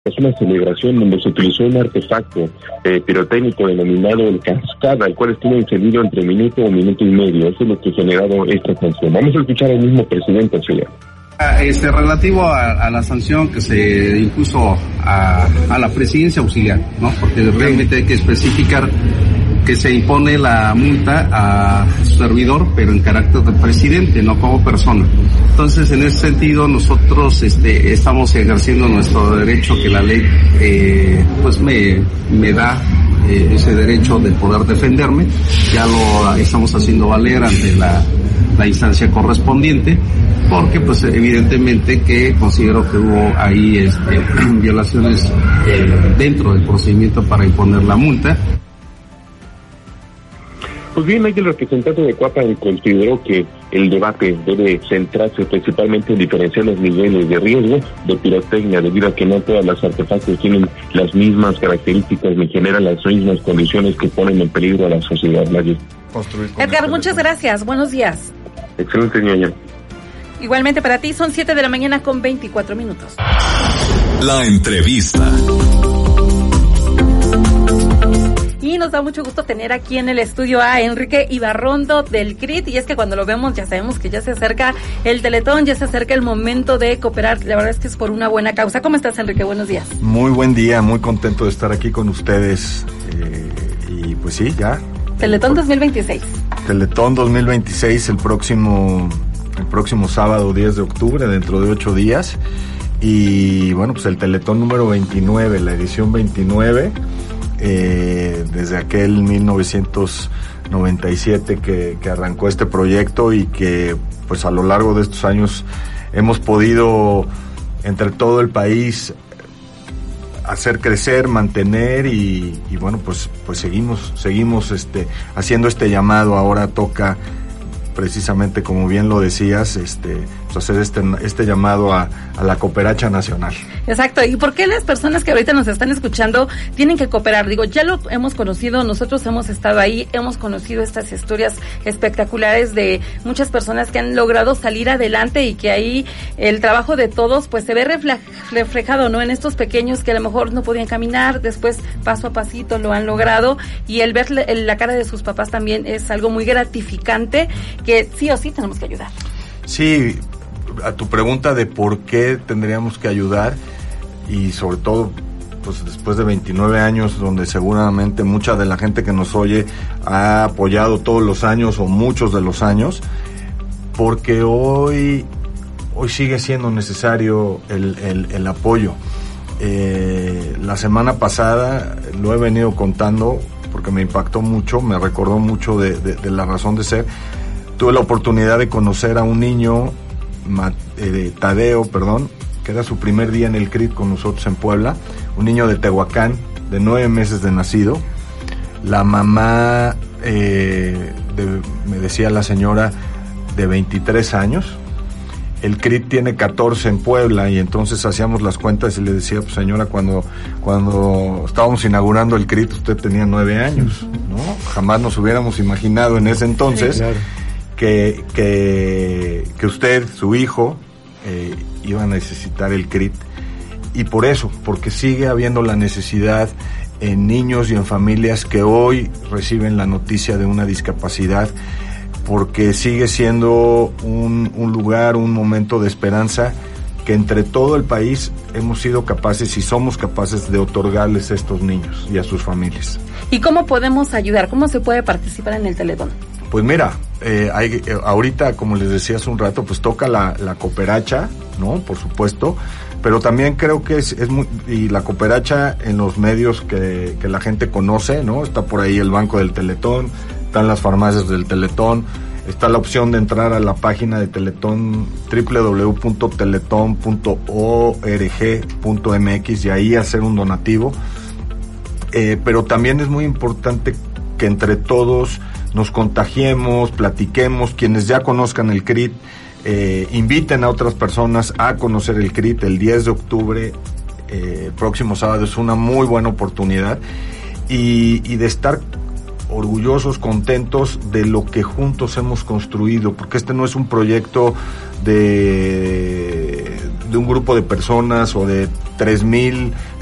Es una celebración donde se utilizó un artefacto pirotécnico denominado el cascada, el cual estuvo encendido entre minuto o minuto y medio. Eso es lo que ha generado esta sanción. Vamos a escuchar al mismo presidente auxiliar. Relativo a la sanción que se impuso a la presidencia auxiliar, ¿no? Porque realmente hay que especificar que se impone la multa a su servidor, pero en carácter de presidente, no como persona. Entonces, en ese sentido, nosotros estamos ejerciendo nuestro derecho que la ley pues me da ese derecho de poder defenderme. Ya lo estamos haciendo valer ante la instancia correspondiente, porque pues evidentemente que considero que hubo ahí violaciones dentro del procedimiento para imponer la multa. Pues bien, el representante de Coapan consideró que el debate debe centrarse principalmente en diferenciar los niveles de riesgo de pirotecnia, debido a que no todas las artefactos tienen las mismas características ni generan las mismas condiciones que ponen en peligro a la sociedad. Edgar, muchas gracias. Buenos días. Excelente, ñaña. Igualmente para ti, son 7 de la mañana con 24 minutos. La entrevista. Y nos da mucho gusto tener aquí en el estudio a Enrique Ibarrondo del CRIT, y es que cuando lo vemos ya sabemos que ya se acerca el Teletón, ya se acerca el momento de cooperar. La verdad es que es por una buena causa. ¿Cómo estás, Enrique? Buenos días. Muy buen día, muy contento de estar aquí con ustedes. Y pues sí, ya. Teletón 2026. Teletón 2026 el próximo sábado 10 de octubre, dentro de 8 días. Y bueno, pues el Teletón número 29, la edición 29. Desde aquel 1997 que arrancó este proyecto, y que pues a lo largo de estos años hemos podido entre todo el país hacer crecer, mantener y bueno, pues seguimos haciendo este llamado. Ahora toca precisamente, como bien lo decías, pues hacer este llamado a la cooperacha nacional. Exacto. ¿Y por qué las personas que ahorita nos están escuchando tienen que cooperar? Digo, ya lo hemos conocido, nosotros hemos estado ahí, hemos conocido estas historias espectaculares de muchas personas que han logrado salir adelante, y que ahí el trabajo de todos pues se ve reflejado, ¿no? En estos pequeños que a lo mejor no podían caminar, después paso a pasito lo han logrado, y el ver la cara de sus papás también es algo muy gratificante, que sí o sí tenemos que ayudar. Sí, a tu pregunta de por qué tendríamos que ayudar, y sobre todo pues después de 29 años, donde seguramente mucha de la gente que nos oye ha apoyado todos los años o muchos de los años, porque hoy sigue siendo necesario el apoyo. La semana pasada lo he venido contando porque me impactó mucho, me recordó mucho de la razón de ser. Tuve la oportunidad de conocer a un niño, Tadeo, que era su primer día en el CRIT con nosotros en Puebla, un niño de Tehuacán, de 9 meses de nacido. La mamá, me decía la señora, de 23 años. El CRIT tiene 14 en Puebla, y entonces hacíamos las cuentas y le decía, pues señora, cuando estábamos inaugurando el CRIT usted tenía 9 años, ¿no? Jamás nos hubiéramos imaginado en ese entonces, sí, claro, que usted, su hijo, iba a necesitar el CRIT. Y por eso, porque sigue habiendo la necesidad en niños y en familias que hoy reciben la noticia de una discapacidad, porque sigue siendo un lugar, un momento de esperanza que entre todo el país hemos sido capaces y somos capaces de otorgarles a estos niños y a sus familias. ¿Y cómo podemos ayudar? ¿Cómo se puede participar en el Teletón? Pues mira, ahorita, como les decía hace un rato, pues toca la cooperacha, ¿no? Por supuesto, pero también creo que es muy, y la cooperacha en los medios que la gente conoce, ¿no? Está por ahí el Banco del Teletón, están las farmacias del Teletón, está la opción de entrar a la página de Teletón, www.teleton.org.mx, y ahí hacer un donativo. Pero también es muy importante que entre todos nos contagiemos, platiquemos, quienes ya conozcan el CRIT, inviten a otras personas a conocer el CRIT. El 10 de octubre, próximo sábado, es una muy buena oportunidad, y de estar orgullosos, contentos de lo que juntos hemos construido, porque este no es un proyecto de de un grupo de personas o de 3,000